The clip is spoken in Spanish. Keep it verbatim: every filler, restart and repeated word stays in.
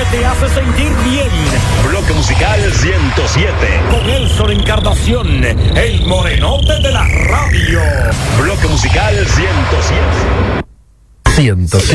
te hace sentir bien. Bloque musical ciento siete. Con Nelson Encarnación, el morenote de la radio. Bloque musical ciento siete. ciento siete.